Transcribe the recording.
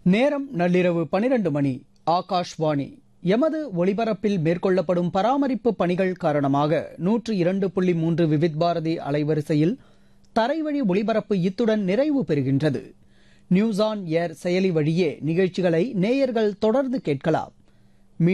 நேரம் நள்ளிரவு 12 மணி. ஆகாஷ்வாணி. எமது ஒலிபரப்பில் மேற்கொள்ளப்படும் பராமரிப்பு பணிகள் காரணமாக 102.3 விவித் பாரதி அலைவரிசையில் தரைவழி ஒலிபரப்பு இத்துடன் நிறைவு பெறுகின்றது. நியூஸ் ஆன் ஏர் செயலி வழியே நிகழ்ச்சிகளை நேயர்கள் தொடர்ந்து கேட்கலாம்.